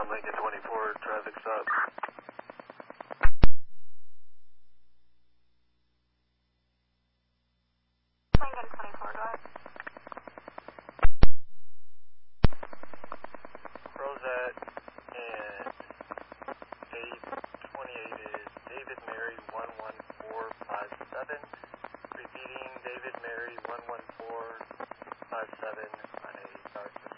Lincoln 24, traffic stop. Lincoln 24, go ahead. Rosette and 828 is David Mary 11457. Repeating David Mary 11457 on a dark